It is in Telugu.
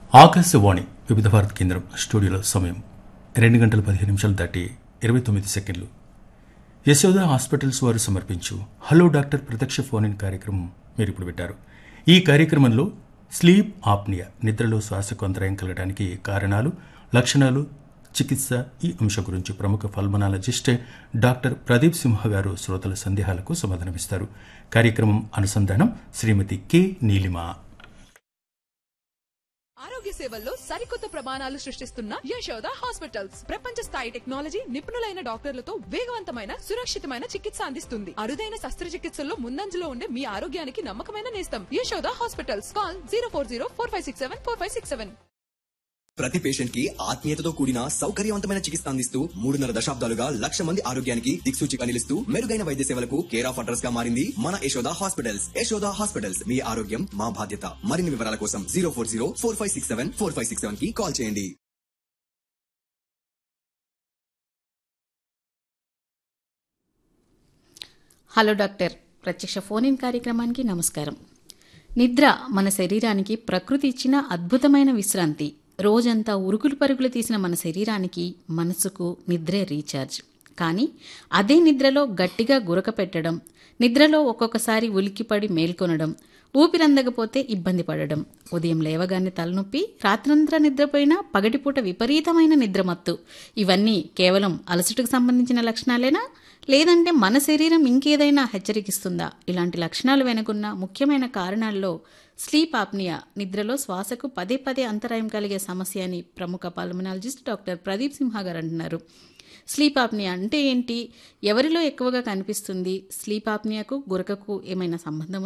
ఆకాశవాణి వివిధ భారత కేంద్రం స్టూడియోలో సమయం 2 గంటల 15 నిమిషాలు దాటి 29 సెకండ్లు. యశోద హాస్పిటల్స్ వారు సమర్పించు హలో డాక్టర్ ప్రత్యక్ష ఫోన్ ఇన్ కార్యక్రమం మీరు ఇప్పుడు వింటారు. ఈ కార్యక్రమంలో స్లీప్ ఆప్నియా, నిద్రలో శ్వాసకు అంతరాయం కలగడానికి కారణాలు, లక్షణాలు, చికిత్స, ఈ అంశం గురించి ప్రముఖ పల్మనాలజిస్ట్ డాక్టర్ ప్రదీప్ సింహ గారు శ్రోతల సందేహాలకు సమాధానమిస్తారు. కార్యక్రమం అనుసంధానం శ్రీమతి కె నీలిమ. ఆరోగ్య సేవల్లో సరికొత్త ప్రమాణాలు సృష్టిస్తున్న యశోద హాస్పిటల్స్ ప్రపంచ స్థాయి టెక్నాలజీ, నిపుణులైన డాక్టర్లతో వేగవంతమైన, సురక్షితమైన చికిత్స అందిస్తుంది. అరుదైన శస్త్రచికిత్సల్లో ముందంజలో ఉండే మీ ఆరోగ్యానికి నమ్మకమైన నేస్తం యశోద హాస్పిటల్స్. కాల్ 040-4567-4567. ప్రతి పేషెంట్ కి ఆత్మీయతతో కూడిన సౌకర్యవంతమైన చికిత్స అందిస్తూ 3.5 దశాబ్దాలుగా 1,00,000 మంది ఆరోగ్యానికి దిక్సూచిగా నిలుస్తూ మెరుగైన వైద్య సేవలకు కేర్ ఆఫ్ అడ్రస్ గా మారింది మన యశోద హాస్పిటల్స్. యశోద హాస్పిటల్స్, మీ ఆరోగ్యం మా బాధ్యత. మరిన్ని వివరాల కోసం 040-4567-4567 కి కాల్ చేయండి. హలో డాక్టర్ ప్రత్యక్ష ఫోన్ ఇన్ కార్యక్రమానికి నమస్కారం. నిద్ర మన శరీరానికి ప్రకృతి ఇచ్చిన అద్భుతమైన విశ్రాంతి. రోజంతా ఉరుకులు పరుగులు తీసిన మన శరీరానికి, మనసుకు నిద్రే రీఛార్జ్. కానీ అదే నిద్రలో గట్టిగా గురక పెట్టడం, నిద్రలో ఒక్కొక్కసారి ఉలిక్కిపడి మేల్కొనడం, ఊపిరందకపోతే ఇబ్బంది పడడం, ఉదయం లేవగానే తలనొప్పి, రాత్రంతా నిద్రపోయినా పగటిపూట విపరీతమైన నిద్రమత్తు, ఇవన్నీ కేవలం అలసటకు సంబంధించిన లక్షణాలేనా, లేదంటే మన శరీరం ఇంకేదైనా హెచ్చరికిస్తుందా? ఇలాంటి లక్షణాలు వెనుకున్న ముఖ్యమైన కారణాల్లో స్లీప్ ఆప్నియా, నిద్రలో శ్వాసకు పదే పదే అంతరాయం కలిగే సమస్య అని ప్రముఖ పల్మనాలజిస్ట్ డాక్టర్ ప్రదీప్ సింహ గారు అంటున్నారు. స్లీప్ ఆప్నియా అంటే ఏంటి? ఎవరిలో ఎక్కువగా కనిపిస్తుంది? స్లీప్ ఆప్నియాకు గురకకు ఏమైనా సంబంధం